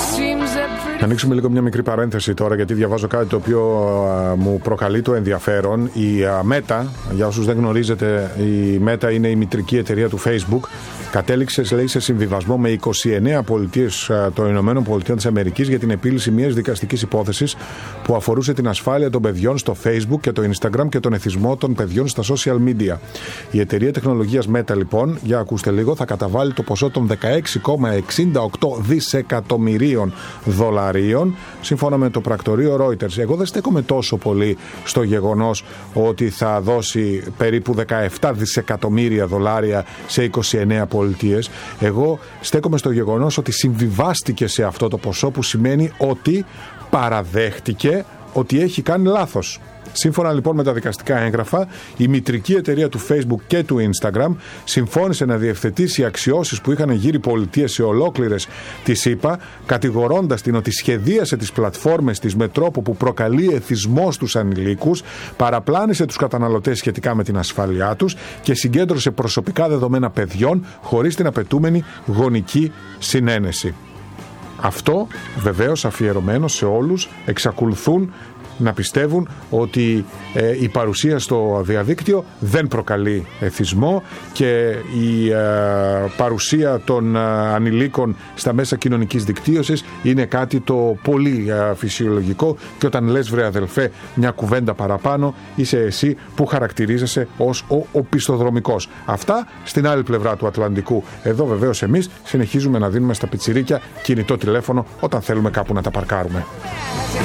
Να ανοίξουμε λίγο μια μικρή παρένθεση τώρα, γιατί διαβάζω κάτι το οποίο μου προκαλεί το ενδιαφέρον. Η Meta, για όσους δεν γνωρίζετε, η Meta είναι η μητρική εταιρεία του Facebook. Κατέληξε, λέει, σε συμβιβασμό με 29 πολιτείες των Ηνωμένων Πολιτειών της Αμερικής για την επίλυση μιας δικαστικής υπόθεσης που αφορούσε την ασφάλεια των παιδιών στο Facebook και το Instagram και τον εθισμό των παιδιών στα social media. Η εταιρεία τεχνολογίας Meta, λοιπόν, για ακούστε λίγο, θα καταβάλει το ποσό των 16,68 δισεκατομμυρίων δολαρίων, σύμφωνα με το πρακτορείο Reuters. Εγώ δεν στέκομαι τόσο πολύ στο γεγονός ότι θα δώσει περίπου 17 δισεκατομμύρια δολάρια σε 29 πολιτείες. Εγώ στέκομαι στο γεγονός ότι συμβιβάστηκε σε αυτό το ποσό, που σημαίνει ότι παραδέχτηκε ότι έχει κάνει λάθος. Σύμφωνα λοιπόν με τα δικαστικά έγγραφα, η μητρική εταιρεία του Facebook και του Instagram συμφώνησε να διευθετήσει αξιώσεις που είχαν γύρει πολιτείες σε ολόκληρες τις ΗΠΑ, κατηγορώντας την ότι σχεδίασε τις πλατφόρμες της με τρόπο που προκαλεί εθισμό στους ανηλίκους, παραπλάνησε τους καταναλωτές σχετικά με την ασφάλειά τους και συγκέντρωσε προσωπικά δεδομένα παιδιών χωρίς την απαιτούμενη γονική συνένεση. Αυτό βεβαίως αφιερωμένο σε όλους εξακολουθούν να πιστεύουν ότι η παρουσία στο διαδίκτυο δεν προκαλεί εθισμό και η παρουσία των ανηλίκων στα μέσα κοινωνικής δικτύωσης είναι κάτι το πολύ φυσιολογικό, και όταν λες, βρε αδελφέ, μια κουβέντα παραπάνω, είσαι εσύ που χαρακτηρίζεσαι ως ο οπισθοδρομικός. Αυτά στην άλλη πλευρά του Ατλαντικού. Εδώ βεβαίως εμείς συνεχίζουμε να δίνουμε στα πιτσιρίκια κινητό τηλέφωνο όταν θέλουμε κάπου να τα παρκάρουμε.